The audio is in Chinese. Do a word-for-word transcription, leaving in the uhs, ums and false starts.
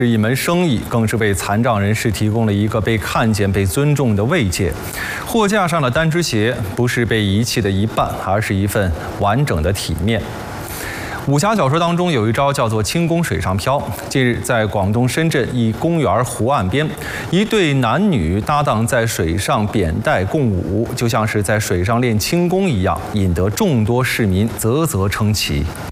是一门生意，更是为残障人士提供了一个被看见、被尊重的慰藉。货架上的单只鞋不是被遗弃的一半，而是一份完整的体面。武侠小说当中有一招叫做轻功水上漂。近日，在广东深圳一公园湖岸边，一对男女搭档在水上扁带共舞，就像是在水上练轻功一样，引得众多市民啧啧称奇。